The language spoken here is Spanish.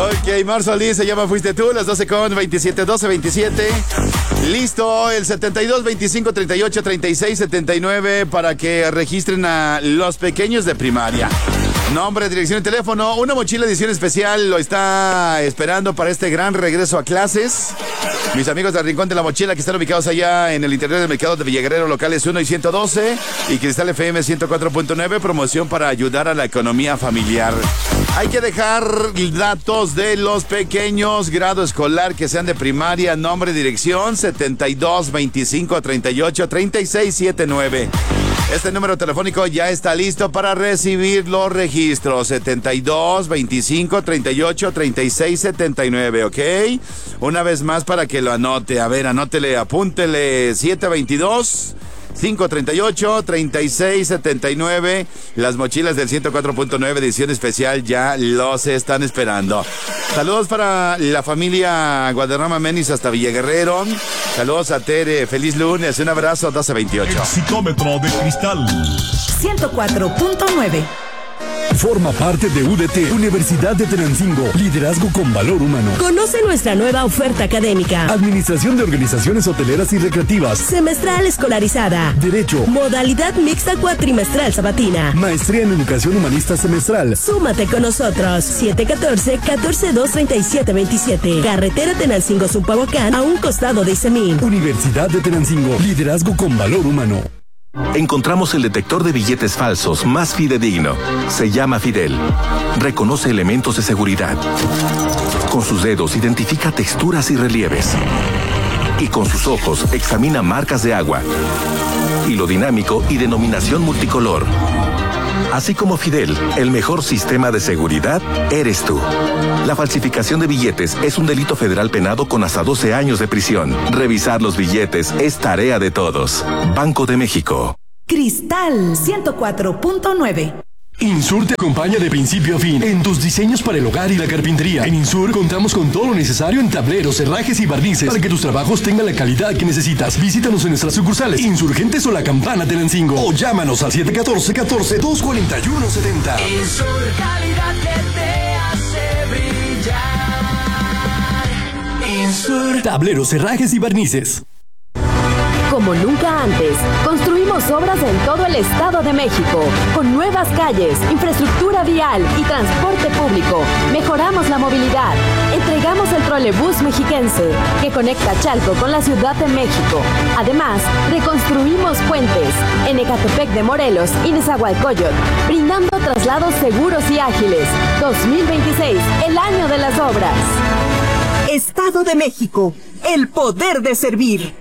Ok, Mar Solís se llama Fuiste Tú, las 12:27, 12:27. Listo, el 72 25 38 36 79 para que registren a los pequeños de primaria. Nombre, dirección y teléfono. Una mochila edición especial lo está esperando para este gran regreso a clases. Mis amigos del Rincón de la Mochila, que están ubicados allá en el interior del mercado de Villaguerrero, locales 1 y 112 y Cristal FM 104.9, promoción para ayudar a la economía familiar. Hay que dejar datos de los pequeños, grado escolar, que sean de primaria, nombre, dirección, 72 25 38 36 79. Este número telefónico ya está listo para recibir los registros. 72 25 38 36 79, ¿ok? Una vez más para que lo anote. A ver, anótele, apúntele. 722 538 36 79. Las mochilas del 104.9 edición especial ya los están esperando. Saludos para la familia Guadarrama Menis hasta Villaguerrero. Saludos a Tere, feliz lunes, un abrazo, 12:28. Excitómetro de Cristal 104.9. Forma parte de UDT, Universidad de Tenancingo. Liderazgo con valor humano. Conoce nuestra nueva oferta académica. Administración de organizaciones hoteleras y recreativas. Semestral escolarizada. Derecho. Modalidad mixta cuatrimestral sabatina. Maestría en Educación Humanista semestral. Súmate con nosotros. 714-142-3727. Carretera Tenancingo-Zumpahuacán, a un costado de Isemín. Universidad de Tenancingo. Liderazgo con valor humano. Encontramos el detector de billetes falsos más fidedigno. Se llama Fidel. Reconoce elementos de seguridad. Con sus dedos identifica texturas y relieves. Y con sus ojos examina marcas de agua, hilo dinámico y denominación multicolor. Así como Fidel, el mejor sistema de seguridad eres tú. La falsificación de billetes es un delito federal penado con hasta 12 años de prisión. Revisar los billetes es tarea de todos. Banco de México. Cristal 104.9. Insur te acompaña de principio a fin en tus diseños para el hogar y la carpintería. En Insur contamos con todo lo necesario en tableros, herrajes y barnices para que tus trabajos tengan la calidad que necesitas. Visítanos en nuestras sucursales Insurgentes o La Campana Tenancingo o llámanos al 714-241-70. Insur, calidad que te hace brillar. Insur. Tableros, herrajes y barnices. Como nunca antes, construimos obras en todo el Estado de México, con nuevas calles, infraestructura vial y transporte público. Mejoramos la movilidad. Entregamos el trolebús mexiquense, que conecta Chalco con la Ciudad de México. Además, reconstruimos puentes en Ecatepec de Morelos y Nezahualcóyotl, brindando traslados seguros y ágiles. 2026, el año de las obras. Estado de México, el poder de servir.